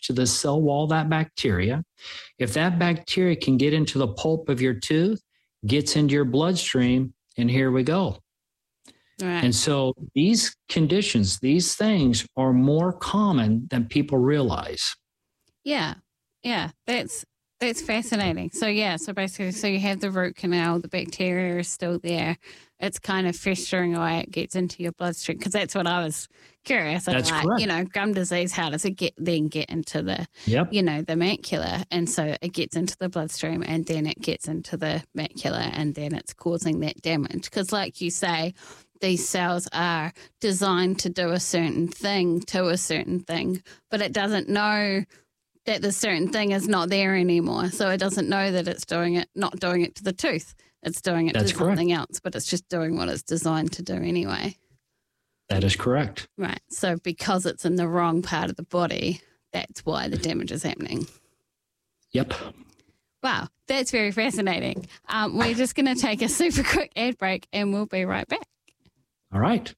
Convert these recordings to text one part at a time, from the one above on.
to the cell wall, that bacteria. If that bacteria can get into the pulp of your tooth, gets into your bloodstream, and here we go. Right. And so these conditions, these things are more common than people realize. Yeah. That's fascinating. So basically, so you have the root canal, the bacteria is still there. It's kind of festering away. It gets into your bloodstream, because that's what I was curious. That's correct. Gum disease, how does it get into the, the macula? And so it gets into the bloodstream, and then it gets into the macula, and then it's causing that damage. Because like you say, these cells are designed to do a certain thing to a certain thing, but it doesn't know that the certain thing is not there anymore. So it doesn't know that it's not doing it to the tooth. It's doing it to something else, but it's just doing what it's designed to do anyway. That is correct. Right. So because it's in the wrong part of the body, that's why the damage is happening. Yep. Wow, that's very fascinating. We're just going to take a super quick ad break and we'll be right back. All right.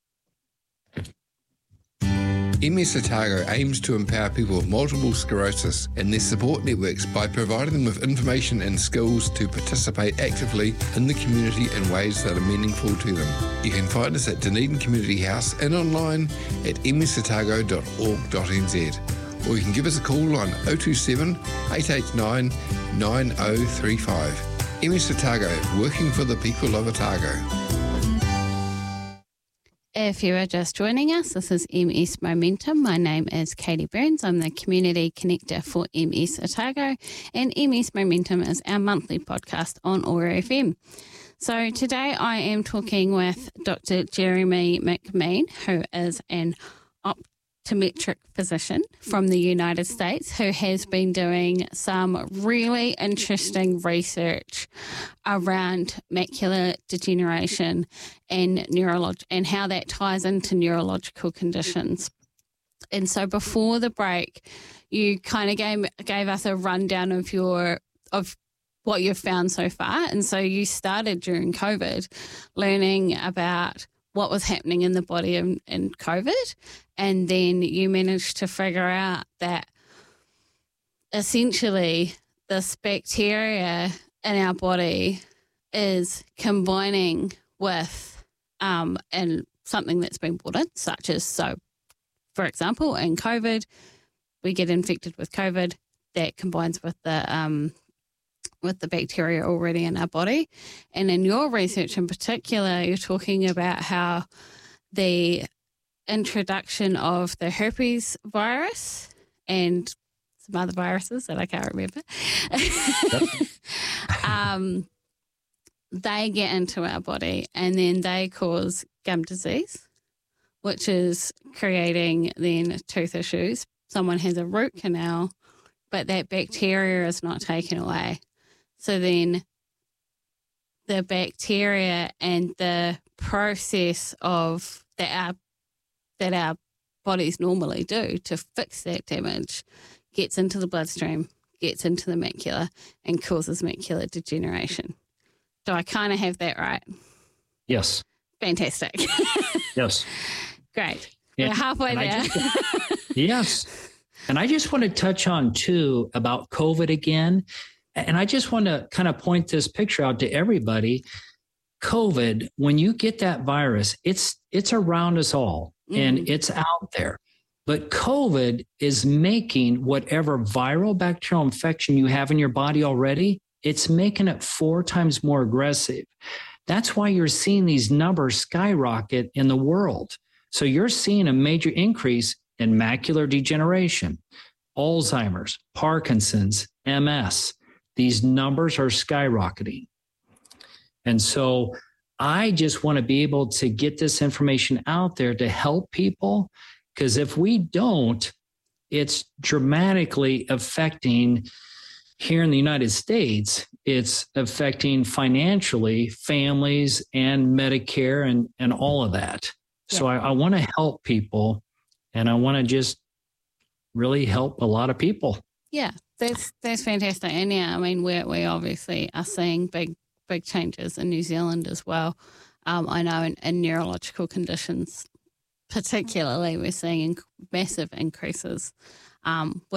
MS Otago aims to empower people with multiple sclerosis and their support networks by providing them with information and skills to participate actively in the community in ways that are meaningful to them. You can find us at Dunedin Community House and online at msotago.org.nz, or you can give us a call on 027 889 9035. MS Otago, working for the people of Otago. If you are just joining us, this is MS Momentum. My name is Katie Burns. I'm the Community Connector for MS Otago, and MS Momentum is our monthly podcast on Oro FM. So today I am talking with Dr. Jeremy McMean, who is an optometric physician from the United States who has been doing some really interesting research around macular degeneration and and how that ties into neurological conditions. And so before the break, you kind of gave us a rundown of what you've found so far. And so you started during COVID learning about what was happening in the body in COVID, and then you managed to figure out that essentially this bacteria in our body is combining with and something that's been brought in, such as, so for example, in COVID, we get infected with COVID that combines with the bacteria already in our body. And in your research in particular, you're talking about how the introduction of the herpes virus and some other viruses that I can't remember, they get into our body and then they cause gum disease, which is creating then tooth issues. Someone has a root canal, but that bacteria is not taken away. So then the bacteria and the process of that our bodies normally do to fix that damage gets into the bloodstream, gets into the macula, and causes macular degeneration. Do I kind of have that right? Yes. Fantastic. Yes. Great. We're halfway there. Yes. And I just want to touch on, too, about COVID again. And I just want to kind of point this picture out to everybody. COVID, when you get that virus, it's around us all and it's out there. But COVID is making whatever viral bacterial infection you have in your body already, it's making it 4 times more aggressive. That's why you're seeing these numbers skyrocket in the world. So you're seeing a major increase in macular degeneration, Alzheimer's, Parkinson's, MS. These numbers are skyrocketing. And so I just want to be able to get this information out there to help people, because if we don't, it's dramatically affecting here in the United States. It's affecting financially families and Medicare and all of that. Yeah. So I want to help people, and I want to just really help a lot of people. Yeah. That's fantastic. And yeah, I mean, we obviously are seeing big changes in New Zealand as well. I know in neurological conditions, particularly, we're seeing massive increases,